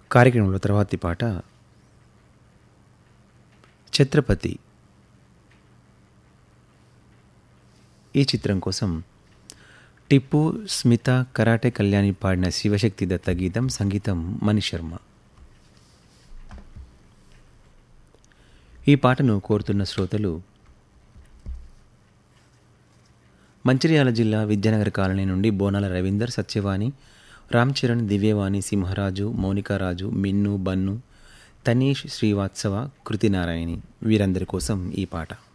కార్యక్రమంలో తర్వాతి పాట ఛత్రపతి ఈ చిత్రం కోసం టిప్పు, స్మిత, కరాటే కళ్యాణి పాడిన శివశక్తి దత్త గీతం, సంగీతం మణిశర్మ. ఈ పాటను కోరుతున్న శ్రోతలు మంచిర్యాల జిల్లా విద్యానగర్ కాలనీ నుండి బోనాల రవీందర్, సత్యవాణి, రామ్ చరణ్, దివ్యవాణి, సింహరాజు, మౌనికారాజు, మిన్ను, బన్ను, తనీష్, శ్రీవాత్సవ, కృతినారాయణి వీరందరి కోసం ఈ పాట.